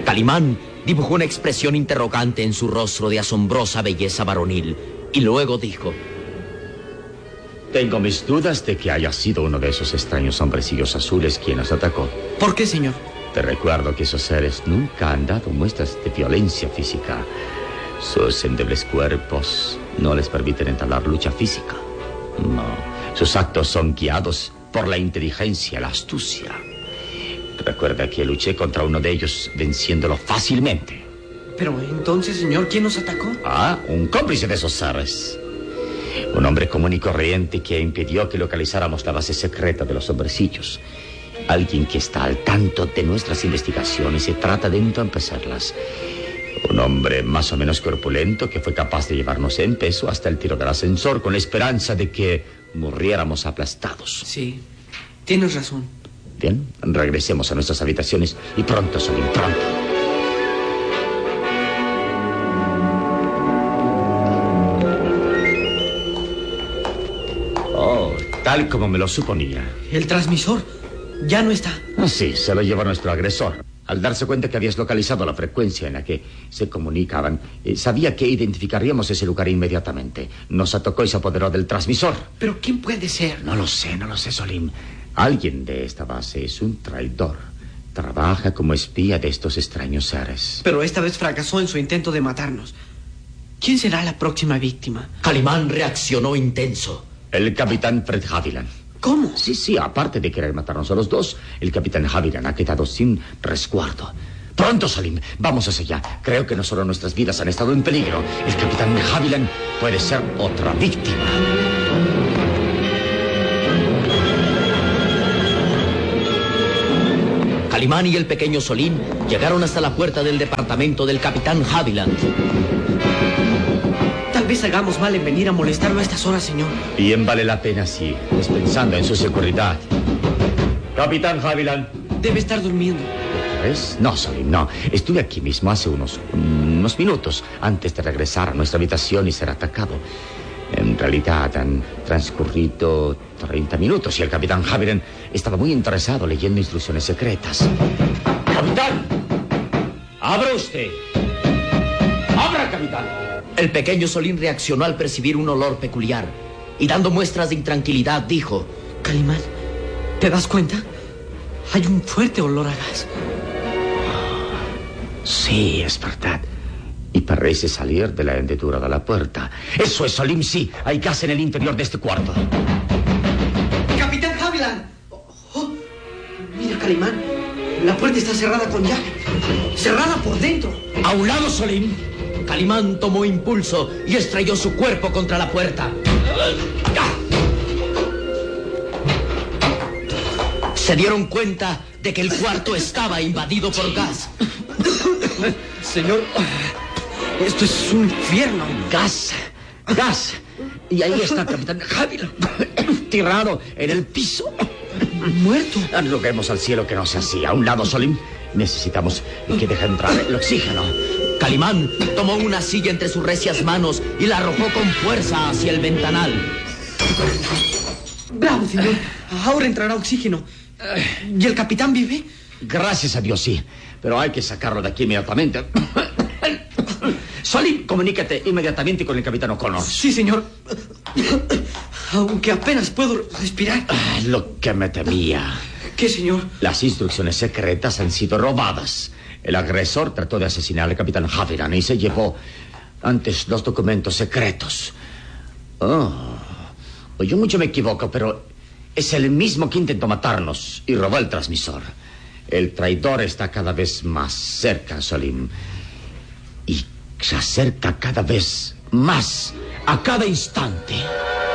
Calimán dibujó una expresión interrogante en su rostro de asombrosa belleza varonil y luego dijo: Tengo mis dudas de que haya sido uno de esos extraños hombrecillos azules quien nos atacó. ¿Por qué, señor? Te recuerdo que esos seres nunca han dado muestras de violencia física. Sus endebles cuerpos no les permiten entablar lucha física. No, sus actos son guiados por la inteligencia, la astucia. Recuerda que luché contra uno de ellos venciéndolo fácilmente. Pero entonces, señor, ¿quién nos atacó? Un cómplice de esos seres. Un hombre común y corriente que impidió que localizáramos la base secreta de los hombrecillos. Alguien que está al tanto de nuestras investigaciones y trata de entorpecerlas. Un hombre más o menos corpulento que fue capaz de llevarnos en peso hasta el tiro del ascensor con la esperanza de que muriéramos aplastados. Sí, tienes razón. Bien, regresemos a nuestras habitaciones y pronto, Salim, pronto. Tal como me lo suponía. El transmisor ya no está. Sí, se lo llevó nuestro agresor. Al darse cuenta que habías localizado la frecuencia en la que se comunicaban, sabía que identificaríamos ese lugar inmediatamente. Nos atacó y se apoderó del transmisor. ¿Pero quién puede ser? No lo sé, Solim. Alguien de esta base es un traidor. Trabaja como espía de estos extraños seres. Pero esta vez fracasó en su intento de matarnos. ¿Quién será la próxima víctima? Calimán reaccionó intenso. El capitán Fred Haviland. ¿Cómo? Sí, aparte de querer matarnos a los dos, el capitán Haviland ha quedado sin resguardo. Pronto, Salim, vamos hacia allá. Creo que no solo nuestras vidas han estado en peligro. El capitán Haviland puede ser otra víctima. Calimán y el pequeño Solín llegaron hasta la puerta del departamento del capitán Haviland. Tal vez hagamos mal en venir a molestarlo a estas horas, señor. Bien vale la pena, sí, es pensando en su seguridad. Capitán Haviland. Debe estar durmiendo. ¿Ves? No, Salim, no. Estuve aquí mismo hace unos minutos antes de regresar a nuestra habitación y ser atacado. En realidad han transcurrido 30 minutos y el capitán Haviland estaba muy interesado leyendo instrucciones secretas. ¡Capitán! ¡Abra usted! ¡Abra, capitán! El pequeño Solín reaccionó al percibir un olor peculiar y dando muestras de intranquilidad dijo: Calimán, ¿te das cuenta? Hay un fuerte olor a gas. Sí, es verdad. Y parece salir de la hendidura de la puerta. Eso es, Salim, sí. Hay gas en el interior de este cuarto. ¡Capitán Haviland! Oh, mira, Calimán. La puerta está cerrada con llave. Cerrada por dentro. A un lado, Solín. Calimán tomó impulso y estrelló su cuerpo contra la puerta. Se dieron cuenta de que el cuarto estaba invadido por gas. Señor, esto es un infierno. Gas. Y ahí está el capitán Haviland, tirado en el piso. Muerto. Roguemos al cielo que no sea así. A un lado, Solim, necesitamos que deje entrar el oxígeno. Calimán tomó una silla entre sus recias manos y la arrojó con fuerza hacia el ventanal. Bravo, señor. Ahora entrará oxígeno. ¿Y el capitán vive? Gracias a Dios, sí. Pero hay que sacarlo de aquí inmediatamente. Solim, comunícate inmediatamente con el capitán O'Connor. Sí, señor. Aunque apenas puedo respirar. Lo que me temía. ¿Qué, señor? Las instrucciones secretas han sido robadas. El agresor trató de asesinar al capitán Haviland y se llevó antes los documentos secretos. Yo mucho me equivoco, pero es el mismo que intentó matarnos y robó el transmisor. El traidor está cada vez más cerca, Solim. Y se acerca cada vez más a cada instante.